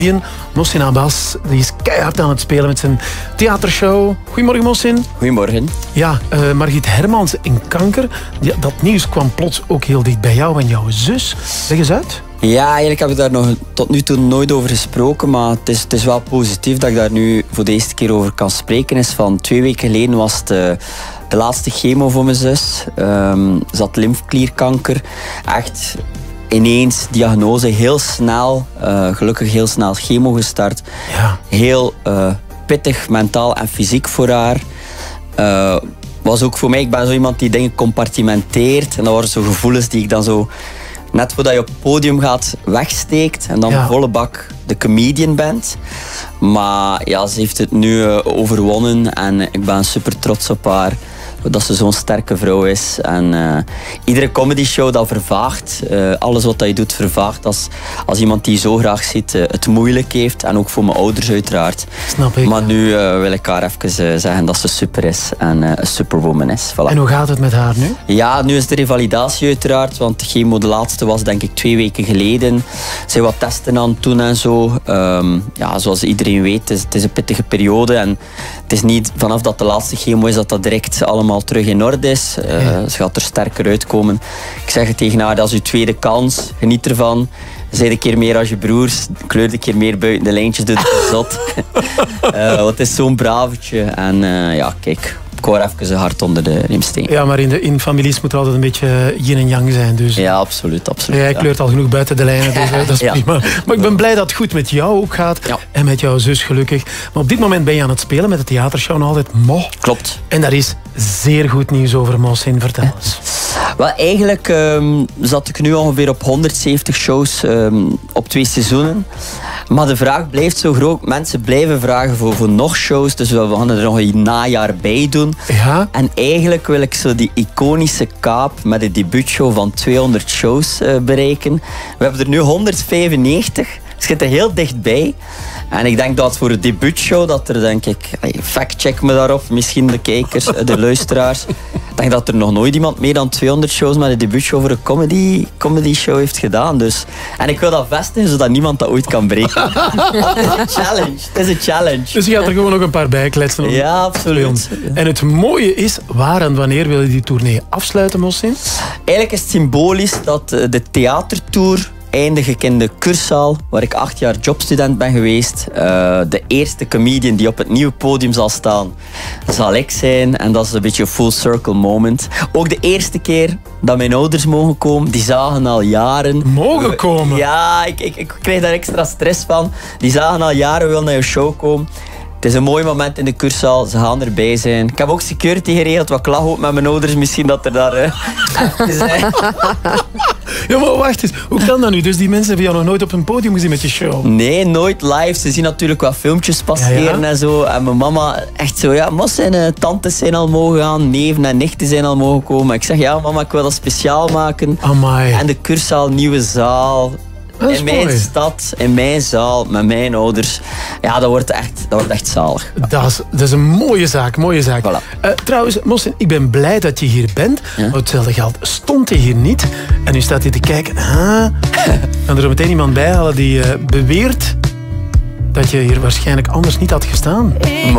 Mohsin Abbas, die is keihard aan het spelen met zijn theatershow. Goedemorgen, Mohsin. Goedemorgen. Ja, Margriet Hermans in kanker. Dat nieuws kwam plots ook heel dicht bij jou en jouw zus. Leg eens uit. Ja, eigenlijk heb ik daar nog tot nu toe nooit over gesproken, maar het is wel positief dat ik daar nu voor de eerste keer over kan spreken. Is van 2 weken geleden was het de laatste chemo voor mijn zus. Ze had lymfeklierkanker. Echt ineens diagnose, heel snel, gelukkig heel snel chemo gestart. Ja. Heel pittig, mentaal en fysiek voor haar. Was ook voor mij, ik ben zo iemand die dingen compartimenteert. En dat waren zo gevoelens die ik dan zo, net voordat je op het podium gaat, wegsteekt. En dan volle bak de comedian bent. Maar ja, ze heeft het nu overwonnen. En ik ben super trots op haar. Dat ze zo'n sterke vrouw is. En iedere comedy show dat vervaagt. Alles wat je doet vervaagt. Als iemand die zo graag ziet, het moeilijk heeft. En ook voor mijn ouders uiteraard. Snap ik. Maar nu wil ik haar even zeggen dat ze super is. En een superwoman is. Voilà. En hoe gaat het met haar nu? Ja, nu is de revalidatie uiteraard. Want de chemo, de laatste, was denk ik 2 weken geleden. Ze zijn wat testen aan het doen en zo. Ja, zoals iedereen weet, het is een pittige periode. En het is niet vanaf dat de laatste chemo is dat direct allemaal terug in orde is. Ze gaat er sterker uitkomen. Ik zeg het tegen haar, dat is uw tweede kans. Geniet ervan. Zij een keer meer als je broers. Kleur een keer meer buiten de lijntjes. Doe het zot. Want het is zo'n bravetje. En ja, kijk. Ik hoor even zijn hart onder de riemsteen. Ja, maar in families moet er altijd een beetje yin en yang zijn. Dus. Ja, absoluut. Jij kleurt al genoeg buiten de lijnen, dus dat is prima. Maar ik ben blij dat het goed met jou ook gaat. Ja. En met jouw zus gelukkig. Maar op dit moment ben je aan het spelen met de theatershow nog altijd Mo. Klopt. En daar is zeer goed nieuws over, Mohsin. Vertel eens. Wel, eigenlijk zat ik nu ongeveer op 170 shows op 2 seizoenen. Maar de vraag blijft zo groot. Mensen blijven vragen voor nog shows. Dus we gaan er nog een najaar bij doen. Ja? En eigenlijk wil ik zo die iconische kaap met een debuutshow van 200 shows bereiken. We hebben er nu 195. Het zit er heel dichtbij. En ik denk dat voor de debuutshow, dat er denk ik, fact-check me daarop, misschien de kijkers, de luisteraars. Ik denk dat er nog nooit iemand meer dan 200 shows met een debuutshow voor een comedy show heeft gedaan. Dus. En ik wil dat vestigen, zodat niemand dat ooit kan breken. Het is een challenge. Dus je gaat er gewoon nog een paar bij kletsen. Ja, absoluut. En het mooie is, waar en wanneer wil je die tournee afsluiten, Mohsin? Eigenlijk is het symbolisch dat de theatertour eindig ik in de Kurszaal, waar ik 8 jaar jobstudent ben geweest. De eerste comedian die op het nieuwe podium zal staan, zal ik zijn. En dat is een beetje een full circle moment. Ook de eerste keer dat mijn ouders mogen komen, die zagen al jaren. Mogen komen? Ja, ik krijg daar extra stress van. Die zagen al jaren, wil naar je show komen. Het is een mooi moment in de Kurszaal, ze gaan erbij zijn. Ik heb ook security geregeld, wat klag ook met mijn ouders, misschien dat er daar zijn. Ja, maar wacht eens, hoe kan dat nu? Dus die mensen hebben jou nog nooit op een podium gezien met je show? Nee, nooit live. Ze zien natuurlijk wat filmpjes passeren en zo. En mijn mama echt zo, ja, zijn tantes zijn al mogen gaan, neven en nichten zijn al mogen komen. Ik zeg, ja mama, ik wil dat speciaal maken. Amai. En de Kurszaal, nieuwe zaal. In mijn stad, in mijn zaal, met mijn ouders. Ja, dat wordt echt zalig. Dat is een mooie zaak, mooie zaak. Voilà. Trouwens, Mohsin, ik ben blij dat je hier bent. Ja? Maar hetzelfde geld stond je hier niet. En nu staat hij te kijken. Kan er meteen iemand bij halen die beweert dat je hier waarschijnlijk anders niet had gestaan.